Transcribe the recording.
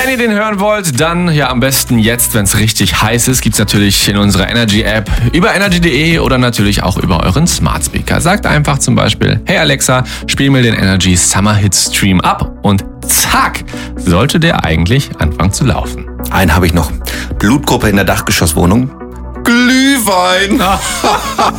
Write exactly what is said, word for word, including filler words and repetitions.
Wenn ihr den hören wollt, dann ja am besten jetzt, wenn es richtig heiß ist, gibt's natürlich in unserer Energy-App über energy punkt de oder natürlich auch über euren Smart Speaker. Sagt einfach zum Beispiel, hey Alexa, spiel mir den Energy Summer Hit Stream ab und zack, sollte der eigentlich anfangen zu laufen. Einen habe ich noch. Blutgruppe in der Dachgeschosswohnung. Glühwein.